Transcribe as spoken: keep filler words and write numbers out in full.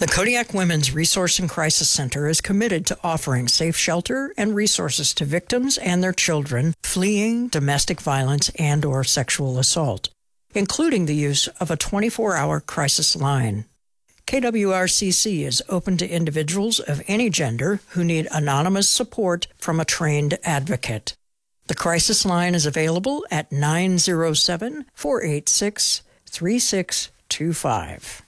The Kodiak Women's Resource and Crisis Center is committed to offering safe shelter and resources to victims and their children fleeing domestic violence and or sexual assault, including the use of a twenty-four hour crisis line. K W R C C is open to individuals of any gender who need anonymous support from a trained advocate. The crisis line is available at nine oh seven, four eight six, three six two five.